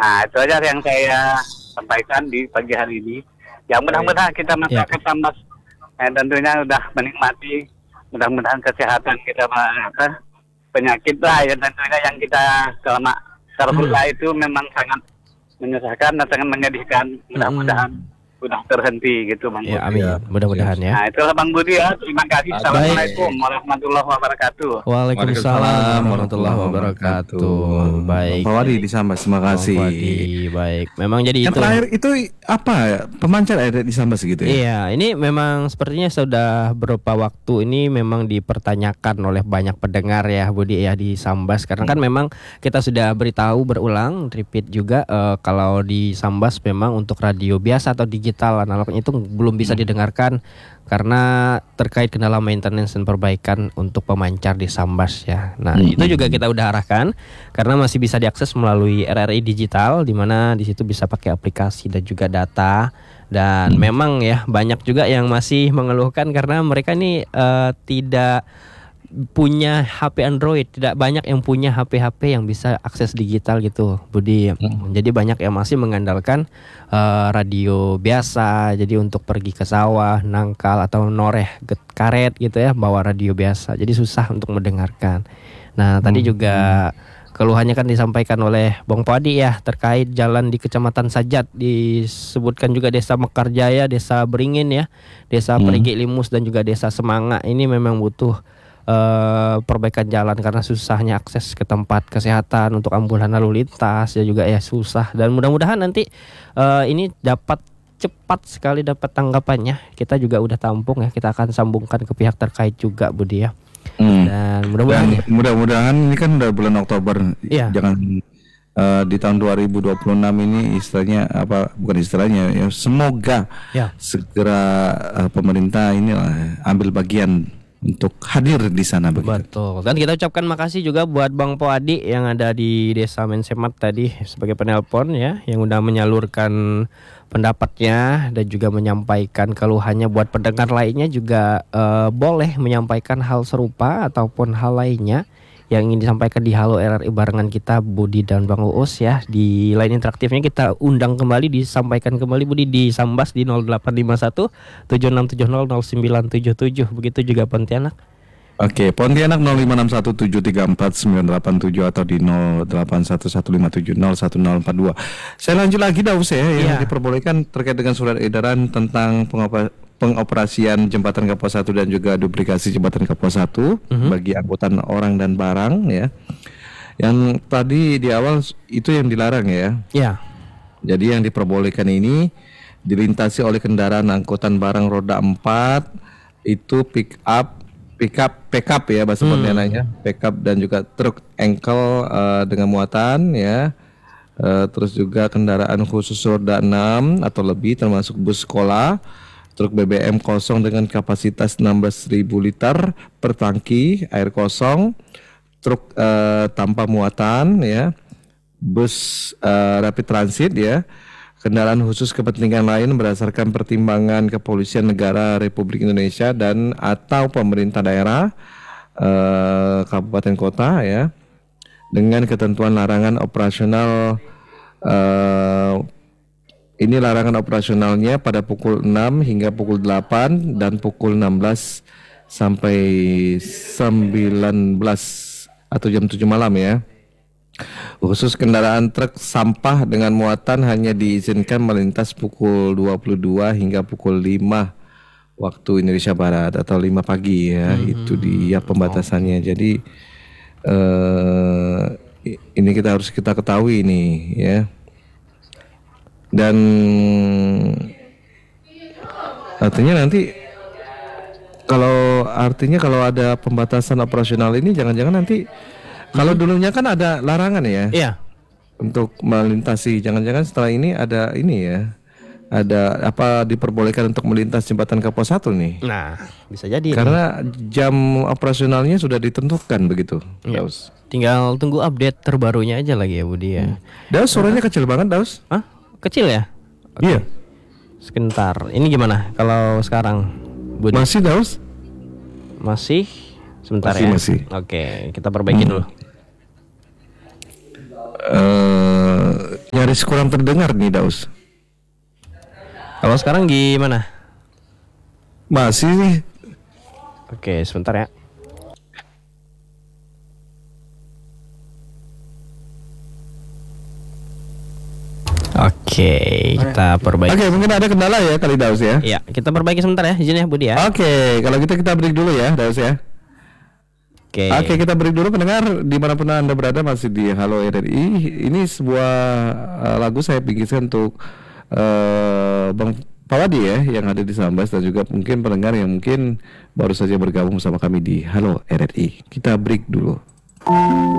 Nah, itu aja yang saya sampaikan di pagi hari ini. Ya mudah-mudahan kita masyarakat Sambas tentunya udah menikmati, mudah-mudahan kesehatan kita penyakit lah ya tentunya yang kita selama terbuka itu memang sangat menyusahkan dan sangat menyedihkan. Mudah-mudahan sudah terhenti gitu Bang Budi. Ya amin, mudah-mudahan ya. Nah itulah Bang Budi ya, terima kasih. Assalamualaikum warahmatullahi wabarakatuh. Waalaikumsalam warahmatullahi wabarakatuh. Baik. Pak Wadi di Sambas, terima kasih. Baik. Memang jadi yang itu. terakhir itu apa? Pemancar air di Sambas gitu ya? Iya, ini memang sepertinya sudah beberapa waktu ini memang dipertanyakan oleh banyak pendengar ya Budi ya di Sambas, karena kan memang kita sudah beritahu berulang, repeat juga kalau di Sambas memang untuk radio biasa atau digital analognya itu belum bisa didengarkan karena terkait kendala maintenance dan perbaikan untuk pemancar di Sambas ya. Nah, itu juga kita udah arahkan karena masih bisa diakses melalui RRI digital, di mana di situ bisa pakai aplikasi dan juga data. Dan memang ya banyak juga yang masih mengeluhkan karena mereka ini tidak punya HP Android, tidak banyak yang punya HP-HP yang bisa akses digital gitu Budi. Jadi banyak yang masih mengandalkan radio biasa. Jadi untuk pergi ke sawah, nangkal atau noreh karet gitu ya, bawa radio biasa. Jadi susah untuk mendengarkan. Nah tadi juga keluhannya kan disampaikan oleh Bang Padi ya terkait jalan di Kecamatan Sajat, disebutkan juga Desa Mekarjaya, Desa Beringin ya, Desa Perigi Limus dan juga Desa Semanga. Ini memang butuh perbaikan jalan karena susahnya akses ke tempat kesehatan untuk ambulan lalu lintas ya juga ya susah. Dan mudah-mudahan nanti ini dapat cepat sekali dapat tanggapannya. Kita juga udah tampung ya, kita akan sambungkan ke pihak terkait juga Budi ya. Dan mudah-mudahan ini kan udah bulan Oktober, jangan di tahun 2026 ini istilahnya apa, bukan istilahnya ya, semoga segera pemerintah inilah ambil bagian untuk hadir di sana begitu. Betul. Dan kita ucapkan makasih juga buat Bang Poadi yang ada di Desa Mensemat tadi sebagai penelpon ya, yang udah menyalurkan pendapatnya dan juga menyampaikan keluhannya. Buat pendengar lainnya juga boleh menyampaikan hal serupa ataupun hal lainnya yang ingin disampaikan di Halo RRI barengan kita Budi dan Bang Uus ya. Di line interaktifnya kita undang kembali, disampaikan kembali Budi di Sambas di 0851 7670 0977. Begitu juga Pontianak. Oke, Pontianak 0561734987 atau di 081157011042. Saya lanjut lagi Daus ya, yang diperbolehkan terkait dengan surat edaran tentang pengoperasian jembatan Kapuas 1 dan juga duplikasi jembatan Kapuas 1 bagi angkutan orang dan barang ya. Yang tadi di awal itu yang dilarang ya. Iya. Jadi yang diperbolehkan ini dilintasi oleh kendaraan angkutan barang roda 4, itu pickup ya bahasa Pontianaknya, pickup dan juga truk engkel dengan muatan ya. Terus juga kendaraan khusus roda 6 atau lebih termasuk bus sekolah, truk BBM kosong dengan kapasitas 16.000 liter per tangki air kosong, truk tanpa muatan ya, bus rapid transit ya, kendaraan khusus kepentingan lain berdasarkan pertimbangan Kepolisian Negara Republik Indonesia dan atau pemerintah daerah kabupaten kota ya, dengan ketentuan larangan operasional. Ini larangan operasionalnya pada pukul 6 hingga pukul 8 dan pukul 16 sampai 19 atau jam 7 malam ya. Khusus kendaraan truk sampah dengan muatan hanya diizinkan melintas pukul 22 hingga pukul 5 waktu Indonesia Barat atau 5 pagi ya. Itu dia pembatasannya. Jadi ini harus kita ketahui ini ya. Dan artinya nanti kalau ada pembatasan operasional ini jangan-jangan nanti kalau dulunya kan ada larangan ya. Iya. Untuk melintasi, jangan-jangan setelah ini ada ini ya. Ada apa diperbolehkan untuk melintas jembatan Kapuas 1 nih. Nah, bisa jadi. Karena jam operasionalnya sudah ditentukan begitu. Ya. Tinggal tunggu update terbarunya aja lagi ya Budi ya. Daus suaranya kecil banget Daus. Hah? Kecil ya? Iya. Sebentar. Ini gimana kalau sekarang Budi? Masih Daus? Masih? Sebentar masih, ya. Oke, kita perbaiki dulu. Nyari nyaris kurang terdengar nih Daus. Kalau sekarang gimana? Masih nih. Oke, sebentar ya. Oke, kita perbaiki. Oke, mungkin ada kendala ya kali Daus ya. Iya, kita perbaiki sebentar ya, izin ya Budi ya. Oke, kalau gitu kita break dulu ya Daus ya. Oke, kita break dulu pendengar dimanapun Anda berada masih di Halo RRI. Ini sebuah lagu saya bikinkan untuk Bang Pawadi ya yang ada di Sambas, dan juga mungkin pendengar yang mungkin baru saja bergabung bersama kami di Halo RRI. Kita break dulu.